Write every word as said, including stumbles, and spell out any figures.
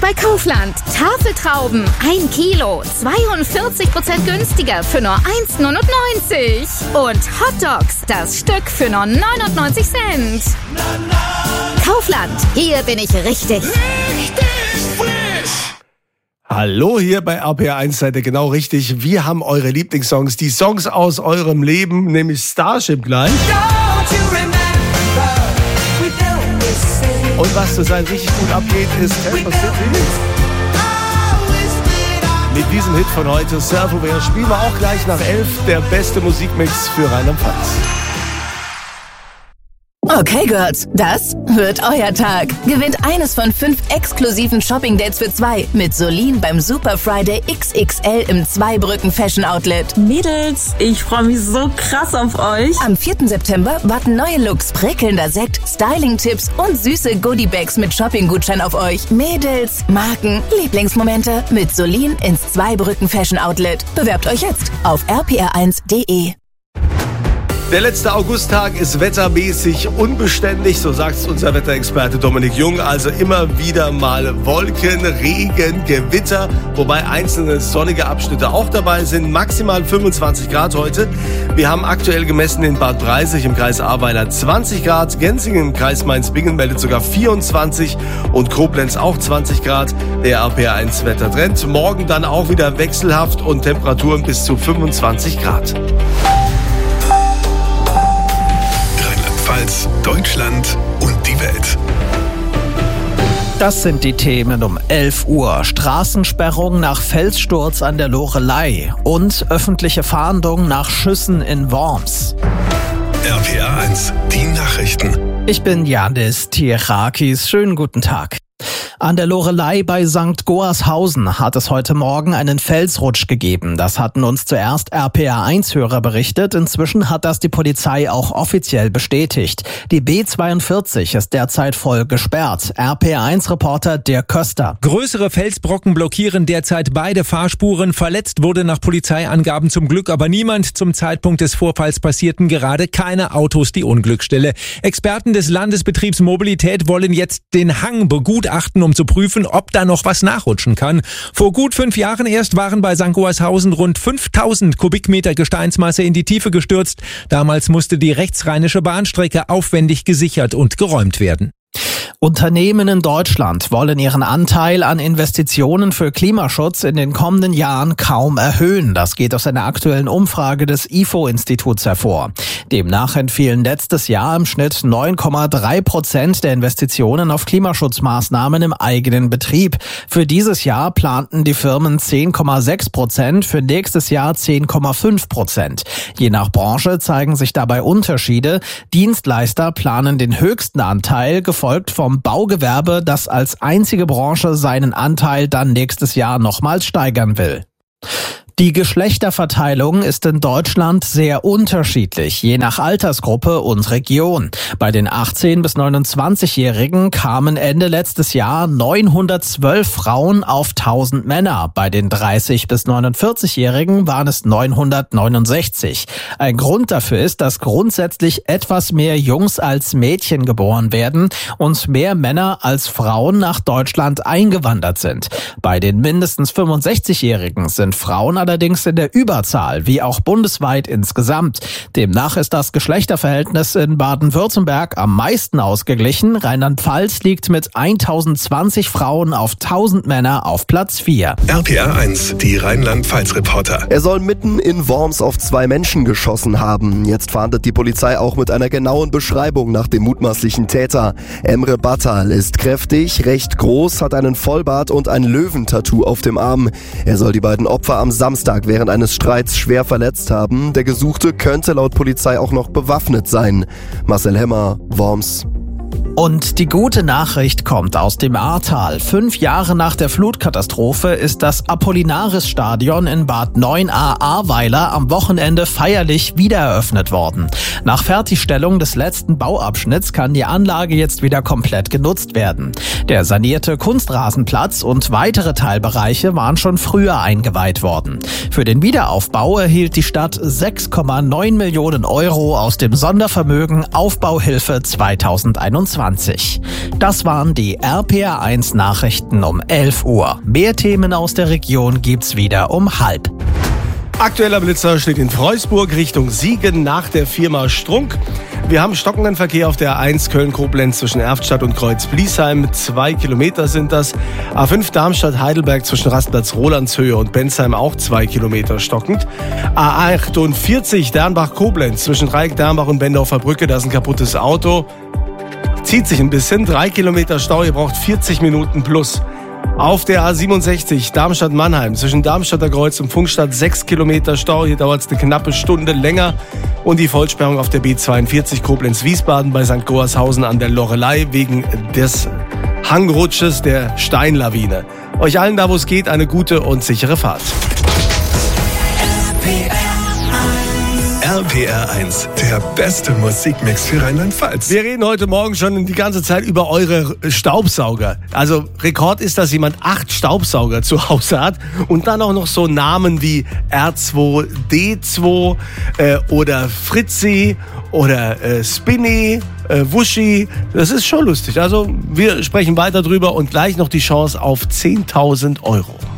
bei Kaufland. Tafeltrauben, ein Kilo, zweiundvierzig Prozent günstiger für nur eins neunundneunzig. Und Hotdogs, das Stück für nur neunundneunzig Cent. Kaufland, hier bin ich richtig. Richtig frisch. Hallo hier bei R P R eins, seid ihr genau richtig. Wir haben eure Lieblingssongs, die Songs aus eurem Leben, nämlich Starship gleich. Und was zurzeit richtig gut abgeht, ist Camper City. Mit diesem Hit von heute, Surfaware, spielen wir auch gleich nach elf der beste Musikmix für Rheinland-Pfalz. Okay, Girls, das wird euer Tag. Gewinnt eines von fünf exklusiven Shopping-Dates für zwei mit Solin beim Super Friday X X L im Zweibrücken Fashion Outlet. Mädels, ich freue mich so krass auf euch. Am vierten September warten neue Looks, prickelnder Sekt, Styling-Tipps und süße Goodie-Bags mit Shopping-Gutschein auf euch. Mädels, Marken, Lieblingsmomente mit Solin ins Zweibrücken Fashion Outlet. Bewerbt euch jetzt auf r p r eins punkt d e. Der letzte Augusttag ist wettermäßig unbeständig, so sagt es unser Wetterexperte Dominik Jung. Also immer wieder mal Wolken, Regen, Gewitter, wobei einzelne sonnige Abschnitte auch dabei sind. Maximal fünfundzwanzig Grad heute. Wir haben aktuell gemessen in Bad Breisig im Kreis Ahrweiler zwanzig Grad, Genzingen im Kreis Mainz-Bingen meldet sogar vierundzwanzig und Koblenz auch zwanzig Grad. Der R P R eins Wettertrend. Morgen dann auch wieder wechselhaft und Temperaturen bis zu fünfundzwanzig Grad. Deutschland und die Welt. Das sind die Themen um elf Uhr. Straßensperrung nach Felssturz an der Loreley und öffentliche Fahndung nach Schüssen in Worms. R P R eins, die Nachrichten. Ich bin Janis Tierakis. Schönen guten Tag. An der Loreley bei Sankt Goarshausen hat es heute Morgen einen Felsrutsch gegeben. Das hatten uns zuerst R P R eins Hörer berichtet. Inzwischen hat das die Polizei auch offiziell bestätigt. Die B zweiundvierzig ist derzeit voll gesperrt. R P R eins Reporter Dirk Köster. Größere Felsbrocken blockieren derzeit beide Fahrspuren. Verletzt wurde nach Polizeiangaben zum Glück aber niemand. Zum Zeitpunkt des Vorfalls passierten gerade keine Autos die Unglücksstelle. Experten des Landesbetriebs Mobilität wollen jetzt den Hang begutachten, um zu prüfen, ob da noch was nachrutschen kann. Vor gut fünf Jahren erst waren bei Sankt Goarshausen rund fünftausend Kubikmeter Gesteinsmasse in die Tiefe gestürzt. Damals musste die rechtsrheinische Bahnstrecke aufwendig gesichert und geräumt werden. Unternehmen in Deutschland wollen ihren Anteil an Investitionen für Klimaschutz in den kommenden Jahren kaum erhöhen. Das geht aus einer aktuellen Umfrage des I F O-Instituts hervor. Demnach entfielen letztes Jahr im Schnitt neun Komma drei Prozent der Investitionen auf Klimaschutzmaßnahmen im eigenen Betrieb. Für dieses Jahr planten die Firmen zehn Komma sechs Prozent, für nächstes Jahr zehn Komma fünf Prozent. Je nach Branche zeigen sich dabei Unterschiede. Dienstleister planen den höchsten Anteil, gefolgt vom Baugewerbe, das als einzige Branche seinen Anteil dann nächstes Jahr nochmals steigern will. Die Geschlechterverteilung ist in Deutschland sehr unterschiedlich, je nach Altersgruppe und Region. Bei den achtzehn- bis neunundzwanzigjährigen kamen Ende letztes Jahr neunhundertzwölf Frauen auf tausend Männer. Bei den dreißig- bis neunundvierzigjährigen waren es neunhundertneunundsechzig. Ein Grund dafür ist, dass grundsätzlich etwas mehr Jungs als Mädchen geboren werden und mehr Männer als Frauen nach Deutschland eingewandert sind. Bei den mindestens fünfundsechzigjährigen sind Frauen allerdings in der Überzahl, wie auch bundesweit insgesamt. Demnach ist das Geschlechterverhältnis in Baden-Württemberg am meisten ausgeglichen. Rheinland-Pfalz liegt mit tausendzwanzig Frauen auf tausend Männer auf Platz vier. R P R eins, die Rheinland-Pfalz-Reporter. Er soll mitten in Worms auf zwei Menschen geschossen haben. Jetzt fahndet die Polizei auch mit einer genauen Beschreibung nach dem mutmaßlichen Täter. Emre Battal ist kräftig, recht groß, hat einen Vollbart und ein Löwentattoo auf dem Arm. Er soll die beiden Opfer am Samstag während eines Streits schwer verletzt haben. Der Gesuchte könnte laut Polizei auch noch bewaffnet sein. Marcel Hemmer, Worms. Und die gute Nachricht kommt aus dem Ahrtal. Fünf Jahre nach der Flutkatastrophe ist das Apollinaris-Stadion in Bad Neuenahr-Ahrweiler am Wochenende feierlich wiedereröffnet worden. Nach Fertigstellung des letzten Bauabschnitts kann die Anlage jetzt wieder komplett genutzt werden. Der sanierte Kunstrasenplatz und weitere Teilbereiche waren schon früher eingeweiht worden. Für den Wiederaufbau erhielt die Stadt sechs Komma neun Millionen Euro aus dem Sondervermögen Aufbauhilfe zweitausendeinundzwanzig. zwanzig. Das waren die R P R eins Nachrichten um elf Uhr. Mehr Themen aus der Region gibt's wieder um halb. Aktueller Blitzer steht in Freusburg Richtung Siegen nach der Firma Strunk. Wir haben stockenden Verkehr auf der A eins Köln-Koblenz zwischen Erftstadt und Kreuz-Bliesheim. Zwei Kilometer sind das. A fünf Darmstadt-Heidelberg zwischen Rastplatz Rolandshöhe und Bensheim auch zwei Kilometer stockend. A achtundvierzig Dernbach-Koblenz zwischen Dreieck-Dernbach und Bendorfer Brücke. Da ist ein kaputtes Auto. Zieht sich ein bisschen. Drei Kilometer Stau. Ihr braucht vierzig Minuten plus. Auf der A siebenundsechzig Darmstadt-Mannheim zwischen Darmstadter Kreuz und Funkstadt sechs Kilometer Stau. Hier dauert es eine knappe Stunde länger. Und die Vollsperrung auf der B zweiundvierzig Koblenz-Wiesbaden bei Sankt Goarshausen an der Loreley wegen des Hangrutsches der Steinlawine. Euch allen da, wo es geht, eine gute und sichere Fahrt. R P R eins, der beste Musikmix für Rheinland-Pfalz. Wir reden heute Morgen schon die ganze Zeit über eure Staubsauger. Also Rekord ist, dass jemand acht Staubsauger zu Hause hat und dann auch noch so Namen wie R zwei D zwei äh, oder Fritzi oder äh, Spinny, äh, Wuschi. Das ist schon lustig. Also wir sprechen weiter drüber und gleich noch die Chance auf zehntausend Euro.